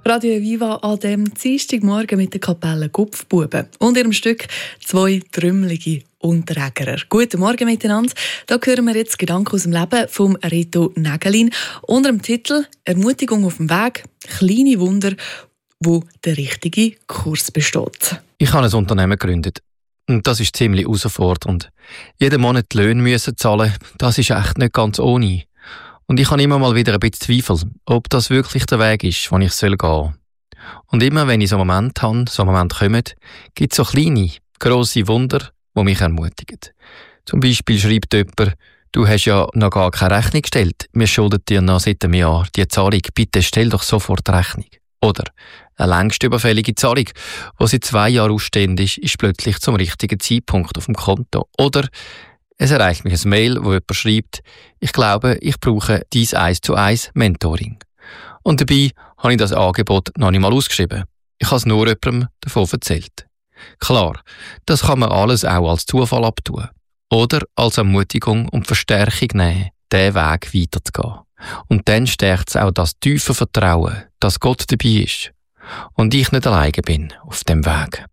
Radio Viva an dem Dienstagmorgen mit der Kapelle Gupfbuben und ihrem Stück «Zwei trümmelige Unterägerer». Guten Morgen miteinander. Da hören wir jetzt Gedanken aus dem Leben von Reto Nägelin unter dem Titel «Ermutigung auf dem Weg. Kleine Wunder, wo der richtige Kurs besteht». Ich habe ein Unternehmen gegründet. Und das ist ziemlich herausfordernd. Jeden Monat die Löhne müssen zahlen, das ist echt nicht ganz ohne. Und ich habe immer mal wieder ein bisschen Zweifel, ob das wirklich der Weg ist, den ich gehen soll. Und immer, wenn ich so einen Moment habe, so einen Moment kommen, gibt es so kleine, grosse Wunder, die mich ermutigen. Zum Beispiel schreibt jemand, du hast ja noch gar keine Rechnung gestellt. Wir schulden dir noch seit einem Jahr die Zahlung. Bitte stell doch sofort Rechnung. Oder eine längst überfällige Zahlung, die seit 2 Jahren ausstehend ist, ist plötzlich zum richtigen Zeitpunkt auf dem Konto. Oder es erreicht mich ein Mail, wo jemand schreibt, ich glaube, ich brauche dein 1:1 Mentoring. Und dabei habe ich das Angebot noch nicht mal ausgeschrieben. Ich habe es nur jemandem davon erzählt. Klar, das kann man alles auch als Zufall abtun. Oder als Ermutigung und Verstärkung nehmen, diesen Weg weiterzugehen. Und dann stärkt es auch das tiefe Vertrauen, dass Gott dabei ist und ich nicht alleine bin auf dem Weg.